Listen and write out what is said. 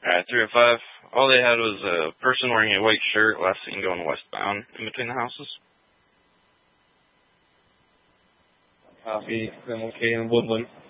Alright, 305. All they had was a person wearing a white shirt, last seen going westbound in between the houses. Copy. I'm okay in Woodland.